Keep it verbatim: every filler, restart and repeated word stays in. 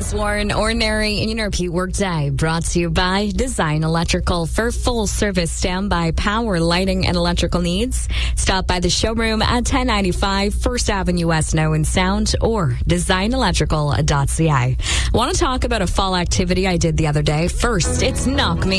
Elise Warren, Ordinary and your repeat workday, brought to you by Design Electrical. For full service standby power, lighting, and electrical needs, stop by the showroom at ten ninety-five First Avenue West Snow and Sound or design electrical dot c a. I want to talk about a fall activity I did the other day. First, it's Knock Me